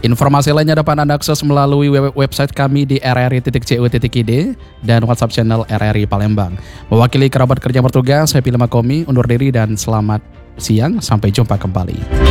Informasi lainnya dapat Anda akses melalui website kami di rri.cu.id dan WhatsApp channel RRI Palembang. Mewakili kerabat kerja bertugas, saya Pilih Makomi, undur diri dan selamat siang, sampai jumpa kembali.